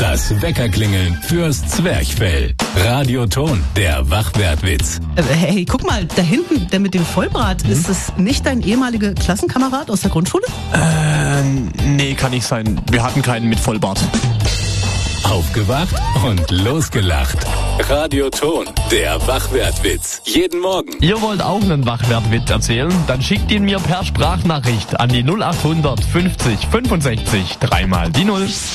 Das Weckerklingeln fürs Zwerchfell. Radioton, der Wachwertwitz. Hey, guck mal, da hinten, der mit dem Vollbart, ist das nicht dein ehemaliger Klassenkamerad aus der Grundschule? Nee, kann nicht sein. Wir hatten keinen mit Vollbart. Aufgewacht und losgelacht. Radioton, der Wachwertwitz. Jeden Morgen. Ihr wollt auch einen Wachwertwitz erzählen? Dann schickt ihn mir per Sprachnachricht an die 0800 50 65 3 mal die 0.